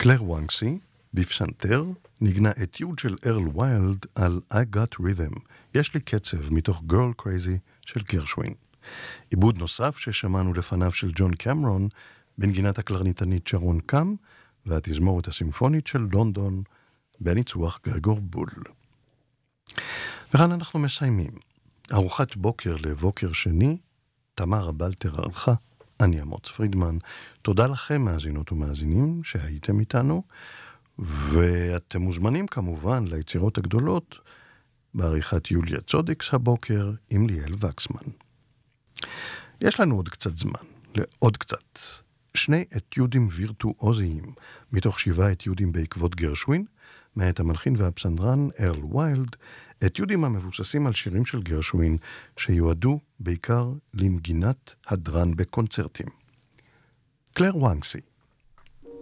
קלר וונקסי, בפסנתר, נגנה אתיוד של ארל ויילד על I Got Rhythm, יש לי קצב, מתוך Girl Crazy של גרשווין. עיבוד נוסף ששמענו לפניו של ג'ון קמרון, בנגינת הקלרניתנית שרון קם, והתזמורת הסימפונית של לונדון, בניצוח גרגור בול. וכאן אנחנו מסיימים. ארוחת בוקר לבוקר שני, תמר הבלטר ערכה, אני אמוץ פרידמן. תודה לכם מאזינות ומאזינים שהייתם איתנו, ואתם מוזמנים כמובן ליצירות הגדולות בעריכת יוליה צודיקס הבוקר עם ליאל וקסמן. יש לנו עוד קצת זמן, לעוד קצת. 2 אתיודים וירטואוזיים מתוך 7 אתיודים בעקבות גרשווין, מאת המלחין והפסנדרן ארל ויילד, אתיודים המבוססים על שירים של גרשווין שיועדו בעיקר לנגינת הדרן בקונצרטים. קלר וונקסי